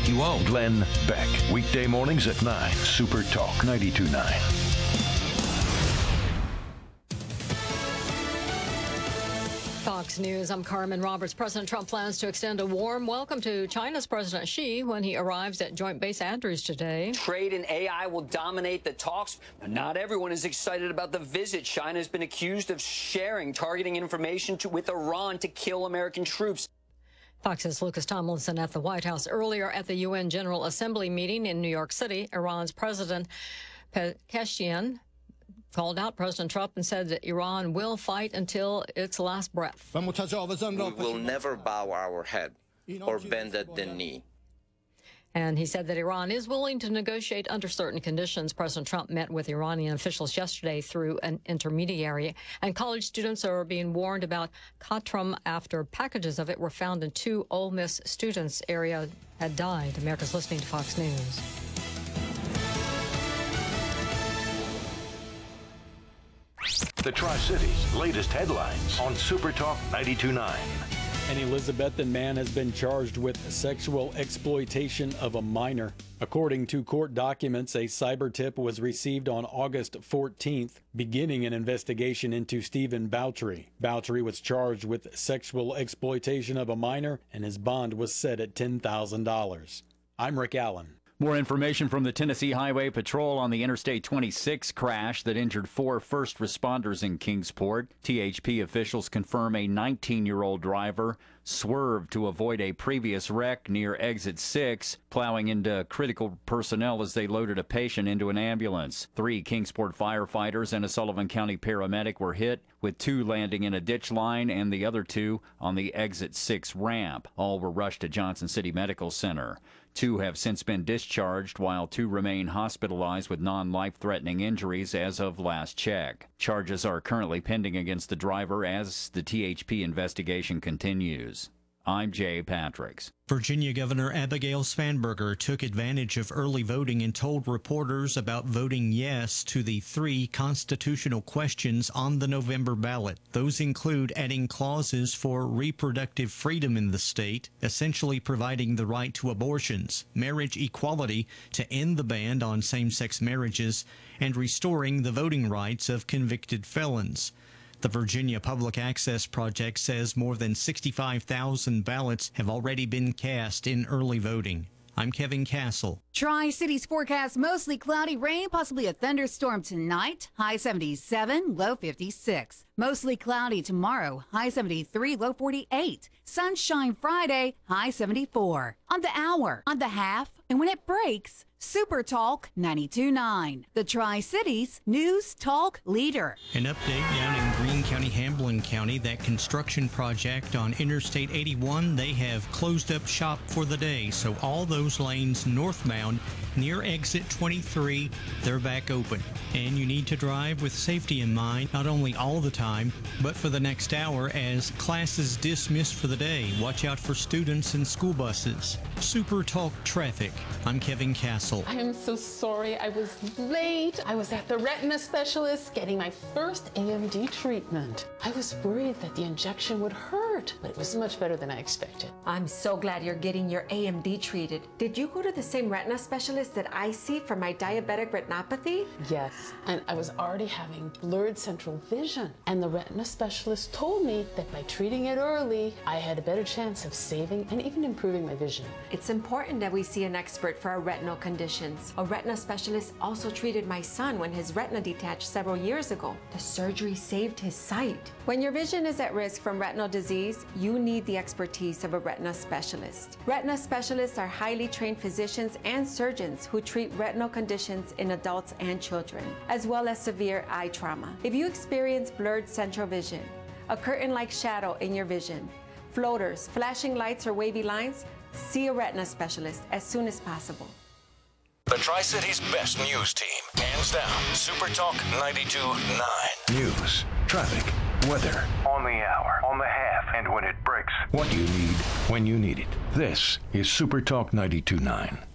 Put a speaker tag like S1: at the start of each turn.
S1: You won't.
S2: Glenn Beck. Weekday mornings at 9. Super Talk 92.9.
S3: Fox News, I'm Carmen Roberts. President Trump plans to extend a warm welcome to China's President Xi when he arrives at Joint Base Andrews today.
S4: Trade and AI will dominate the talks, but not everyone is excited about the visit. China has been accused of targeting information with Iran to kill American troops.
S3: Fox's Lucas Tomlinson at the White House. Earlier at the UN General Assembly meeting in New York City, Iran's President Pezeshkian called out President Trump and said that Iran will fight until its last breath.
S5: We will never bow our head or bend at the knee.
S3: And he said that Iran is willing to negotiate under certain conditions. President Trump met with Iranian officials yesterday through an intermediary. And college students are being warned about Khatram after packages of it were found in 2 Ole Miss students' area had died. America's listening to Fox News.
S2: The Tri-Cities' latest headlines on Super Talk 92.9.
S6: An Elizabethan man has been charged with sexual exploitation of a minor. According to court documents, a cyber tip was received on August 14th, beginning an investigation into Stephen Bouchery. Bouchery was charged with sexual exploitation of a minor, and his bond was set at $10,000. I'm Rick Allen.
S7: More information from the Tennessee Highway Patrol on the Interstate 26 crash that injured 4 first responders in Kingsport. THP officials confirm a 19-year-old driver swerved to avoid a previous wreck near Exit 6, plowing into critical personnel as they loaded a patient into an ambulance. 3 Kingsport firefighters and a Sullivan County paramedic were hit, with 2 landing in a ditch line and the other 2 on the Exit 6 ramp. All were rushed to Johnson City Medical Center. 2 have since been discharged, while 2 remain hospitalized with non-life-threatening injuries as of last check. Charges are currently pending against the driver as the THP investigation continues. I'm Jay Patricks.
S8: Virginia Governor Abigail Spanberger took advantage of early voting and told reporters about voting yes to the 3 constitutional questions on the November ballot. Those include adding clauses for reproductive freedom in the state, essentially providing the right to abortions, marriage equality to end the ban on same-sex marriages, and restoring the voting rights of convicted felons. The Virginia Public Access Project says more than 65,000 ballots have already been cast in early voting. I'm Kevin Castle.
S9: Tri-Cities forecast mostly cloudy rain, possibly a thunderstorm tonight. High 77, low 56. Mostly cloudy tomorrow. High 73, low 48. Sunshine Friday, high 74. On the hour, on the half, and when it breaks, Super Talk 92.9. The Tri-Cities News Talk Leader.
S8: An update down in Greene County, Hamblin County, that construction project on Interstate 81, they have closed up shop for the day. So all those lanes northbound near exit 23, they're back open. And you need to drive with safety in mind, not only all the time, but for the next hour as classes dismissed for the day. Watch out for students and school buses. Super Talk Traffic. I'm Kevin Castle.
S10: I am so sorry I was late. I was at the retina specialist getting my first AMD treatment. I was worried that the injection would hurt, but it was much better than I expected.
S11: I'm so glad you're getting your AMD treated. Did you go to the same retina specialist that I see for my diabetic retinopathy?
S10: Yes, and I was already having blurred central vision. And the retina specialist told me that by treating it early, I had a better chance of saving and even improving my vision.
S11: It's important that we see an expert for our retinal conditions. A retina specialist also treated my son when his retina detached several years ago. The surgery saved his sight. When your vision is at risk from retinal disease, you need the expertise of a retina specialist. Retina specialists are highly trained physicians and surgeons who treat retinal conditions in adults and children, as well as severe eye trauma. If you experience blurred central vision, a curtain-like shadow in your vision, floaters, flashing lights, or wavy lines, see a retina specialist as soon as possible.
S1: The Tri-Cities best news team, hands down. Super Talk 92.9.
S2: News, traffic, weather. On the hour, on the half, and when it breaks. What you need, when you need it. This is Super Talk 92.9.